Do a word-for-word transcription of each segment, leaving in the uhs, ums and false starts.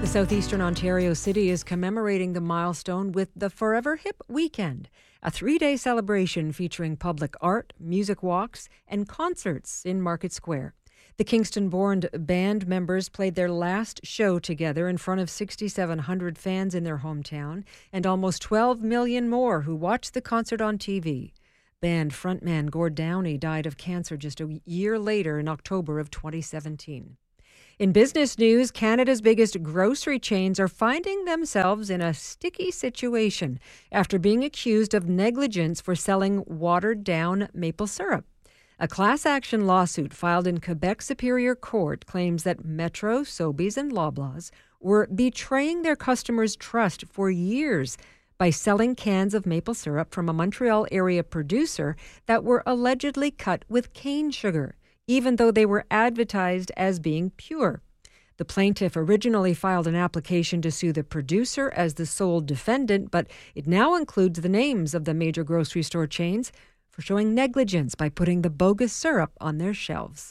Southeastern Ontario City is commemorating the milestone with the Forever Hip Weekend, a three-day celebration featuring public art, music walks, and concerts in Market Square. The Kingston-born band members played their last show together in front of six thousand seven hundred fans in their hometown and almost twelve million more who watched the concert on T V. Band frontman Gord Downie died of cancer just a year later in October of twenty seventeen. In business news, Canada's biggest grocery chains are finding themselves in a sticky situation after being accused of negligence for selling watered-down maple syrup. A class action lawsuit filed in Quebec Superior Court claims that Metro, Sobeys, and Loblaws were betraying their customers' trust for years by selling cans of maple syrup from a Montreal area producer that were allegedly cut with cane sugar, even though they were advertised as being pure. The plaintiff originally filed an application to sue the producer as the sole defendant, but it now includes the names of the major grocery store chains for showing negligence by putting the bogus syrup on their shelves.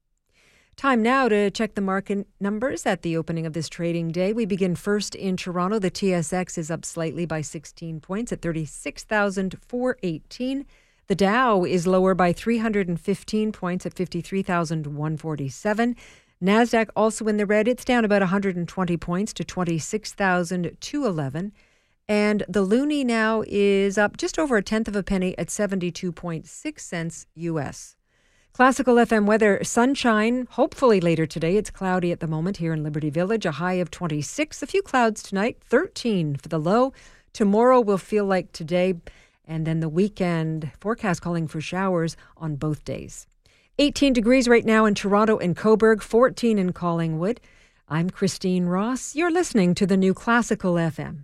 Time now to check the market numbers at the opening of this trading day. We begin first in Toronto. The T S X is up slightly by sixteen points at thirty-six thousand four hundred eighteen. The Dow is lower by three hundred fifteen points at fifty-three thousand one hundred forty-seven. NASDAQ also in the red. It's down about one hundred twenty points to twenty-six thousand two hundred eleven. And the loonie now is up just over a tenth of a penny at seventy-two point six cents U S. Classical F M weather, sunshine, hopefully later today. It's cloudy at the moment here in Liberty Village, a high of twenty-six. A few clouds tonight, thirteen for the low. Tomorrow will feel like today. And then the weekend forecast calling for showers on both days. eighteen degrees right now in Toronto and Cobourg, fourteen in Collingwood. I'm Christine Ross. You're listening to the New Classical F M.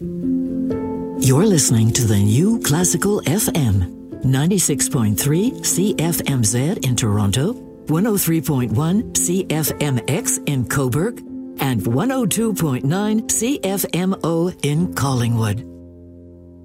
You're listening to the New Classical F M. ninety-six point three C F M Z in Toronto, one oh three point one C F M X in Cobourg, and one oh two point nine C F M O in Collingwood.